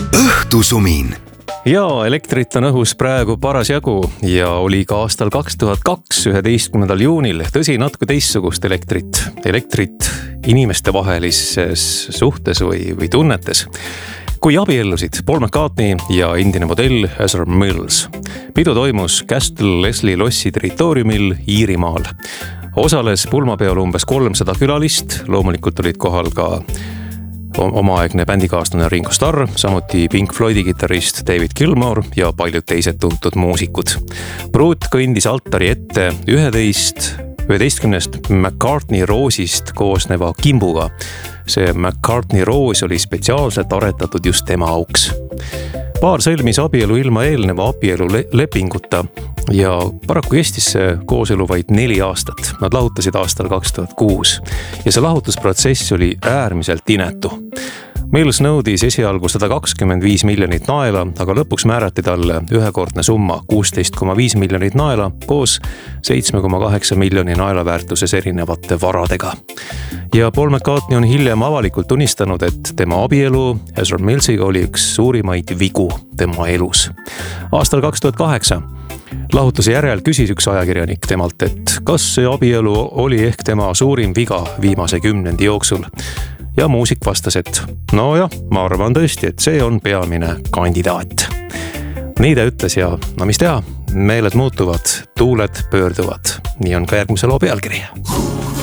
õhtusumin. Ja elektrit on õhus praegu parasjagu ja oli ka aastal 2002, 11. juunil. Tõsi, natuke teistsugust elektrit. Elektrit inimeste vahelises suhtes või tunnetes. Kui abiellusid Paul McCartney ja endine modell Heather Mills. Pidu toimus Castle Leslie Lossi territooriumil Iirimaal. Osales pulmapeol umbes 300 külalist. Loomulikult olid kohal ka omaaegne bändikaaslane Ringo Starr, samuti Pink Floydi kitarrist David Gilmour ja paljud teised tuntud muusikud. Pruut kõndis altari ette 11 McCartney roosist koosneva kimbuga. See McCartney roos oli spetsiaalselt aretatud just tema auks. Paar sõlmis abielu ilma eelneva abielu lepinguta ja paraku kestis see kooselu vaid 4 aastat. Nad lahutasid aastal 2006 ja see lahutusprotsess oli äärmiselt inetu. Mills nõudis esialgu 125 miljonit naela, aga lõpuks määrati talle ühekordne summa 16,5 miljonit naela koos 7,8 miljoni naela väärtuses erinevate varadega. Ja Paul McCartney on hiljem avalikult tunnistanud, et tema abielu Heather Millsiga oli üks suurimaid vigu tema elus. Aastal 2008 lahutuse järel küsis üks ajakirjanik temalt, et kas see abielu oli ehk tema suurim viga viimase 10 jooksul. Ja muusik vastas, et nojah, ma arvan tõesti, et see on peamine kandidaat. Nii ta ütles ja no mis teha, meeled muutuvad, tuuled pöörduvad. Nii on ka järgmise loo pealkiri.